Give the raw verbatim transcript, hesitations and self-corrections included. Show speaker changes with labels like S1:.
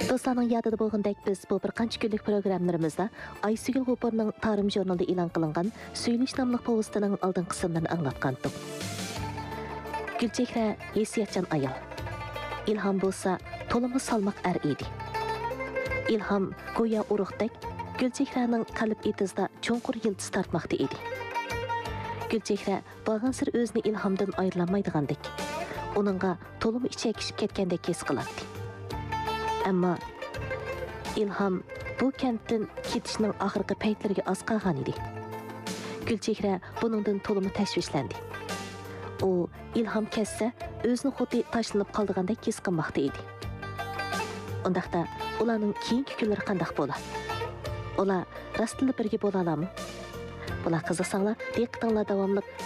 S1: Dostlarning yadida bo'lgandek biz bu bir qancha kunlik programmalarimizda Aysugul G'o'porning Tarim jurnalida e'lon qilingan Suyilish nomli povestining oldin qismlarini anglatgandik. Gulchehra hissiyatchan ayol. Ilhom bo'lsa to'limi salmoq er edi. Ilhom go'yo urug'dek Gulchehraning qalb etizida cho'nqur yildiz tortmoqda edi. Gulchehra bo'lgansir o'zini ilhomdan ayrilmaydigandek, uningga to'limi ichakishib ketgandek his qiladi. Ammo Ilhom bu kentdan ketishning oxirgi paytlariga oz qolgan edi. Gulchehra buningdan to'limi tashvishlandi. U Ilhom kessa o'zini xuddi tashlanib qoldigandek his qilmoqda edi. Undaqda ularning keyingi kunlari qanday bo'ladi? Ular rostla birga bo'la oladimi? Bular qiziqsanglar, diqqatinglar davomli